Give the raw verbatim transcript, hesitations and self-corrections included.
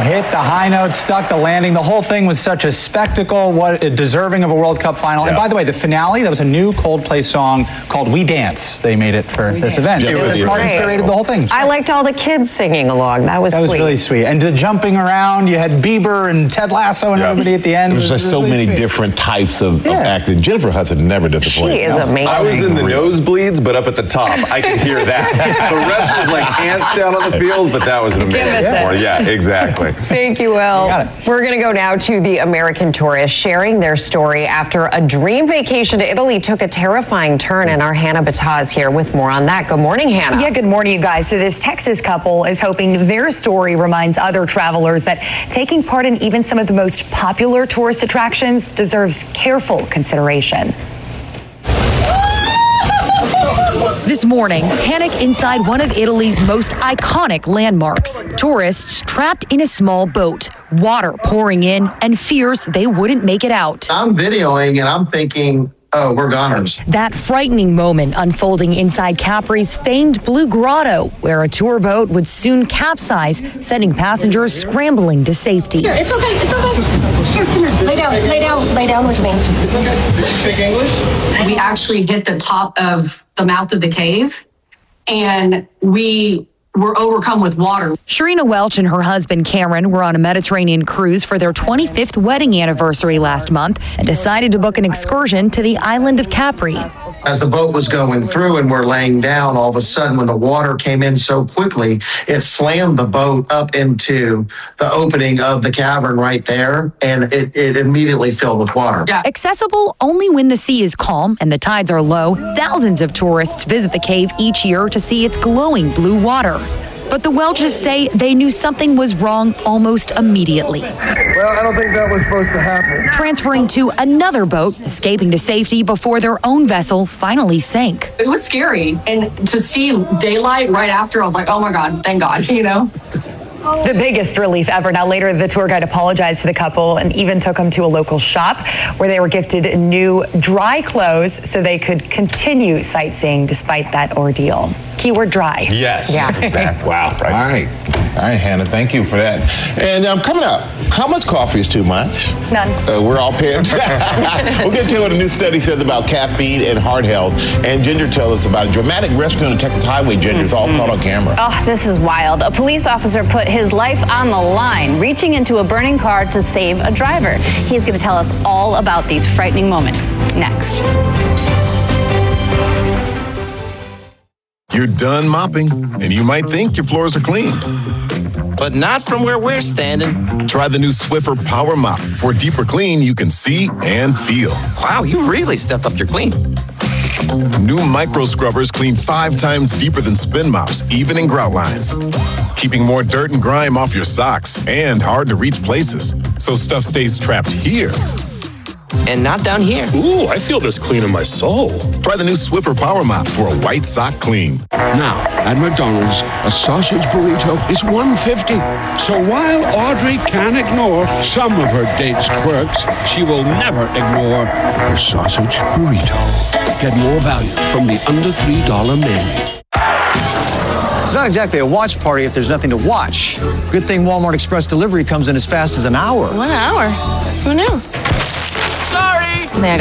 hit the high notes, stuck the landing. The whole thing was such a spectacle, what deserving of a World Cup final. Yeah. And by the way, the finale, that was a new Coldplay song called We Dance. They made it for we this dance. event. Yeah, it was Martin curated the whole thing. I liked all the kids singing along. That was That sweet. was really sweet. And the jumping around, you had Bieber and Ted Lasso and yeah. everybody at the end. There was just so really many sweet. different types of, yeah. of acting. Jennifer Hudson never disappointed. She is no. amazing. I was in the nosebleeds, but up at the top. I could hear that. The rest was like ants down on the field, but that was an amazing morning. Yeah, exactly. Thank you, Will. You We're going to go now to the American tourists sharing their story after a dream vacation to Italy took a terrifying turn. And our Hannah Bataz here with more on that. Good morning, Hannah. Yeah, good morning, you guys. So this Texas couple is hoping their story reminds other travelers that taking part in even some of the most popular tourist attractions deserves careful consideration. This morning, panic inside one of Italy's most iconic landmarks. Tourists trapped in a small boat, water pouring in, and fears they wouldn't make it out. I'm videoing and I'm thinking, oh, we're goners. That frightening moment unfolding inside Capri's famed Blue Grotto, where a tour boat would soon capsize, sending passengers scrambling to safety. Here, it's okay, it's okay. Here, come here. Lay down, lay down, lay down with me. Do you speak English? We actually hit the top of the mouth of the cave, and we were overcome with water. Sharina Welch and her husband Cameron were on a Mediterranean cruise for their twenty-fifth wedding anniversary last month and decided to book an excursion to the island of Capri. As the boat was going through and we're laying down, all of a sudden when the water came in so quickly, it slammed the boat up into the opening of the cavern right there, and it, it immediately filled with water. Yeah. Accessible only when the sea is calm and the tides are low, thousands of tourists visit the cave each year to see its glowing blue water. But the Welches say they knew something was wrong almost immediately. Well, I don't think that was supposed to happen. Transferring to another boat, escaping to safety before their own vessel finally sank. It was scary, and to see daylight right after, I was like, oh my God, thank God, you know? The biggest relief ever. Now, later, the tour guide apologized to the couple and even took them to a local shop where they were gifted new dry clothes so they could continue sightseeing despite that ordeal. Keyword dry. Yes. Yeah. Exactly. Wow. Right. All right. All right, Hannah, thank you for that. And um, coming up, how much coffee is too much? None. Uh, we're all pinned. We'll get to what a new study says about caffeine and heart health. And Ginger tells us about a dramatic rescue on the Texas highway. Ginger's all caught on camera. Oh, this is wild. A police officer put his life on the line, reaching into a burning car to save a driver. He's going to tell us all about these frightening moments next. You're done mopping, and you might think your floors are clean. But not from where we're standing. Try the new Swiffer Power Mop. For a deeper clean you can see and feel. Wow, you really stepped up your clean. New micro scrubbers clean five times deeper than spin mops, even in grout lines. Keeping more dirt and grime off your socks and hard to reach places, so stuff stays trapped here. And not down here. Ooh, I feel this clean in my soul. Try the new Swiffer Power Mop for a white sock clean. Now, at McDonald's, a sausage burrito is one fifty. So while Audrey can ignore some of her date's quirks, she will never ignore her sausage burrito. Get more value from the under three dollar menu. It's not exactly a watch party if there's nothing to watch. Good thing Walmart Express Delivery comes in as fast as an hour. One hour? Who knew?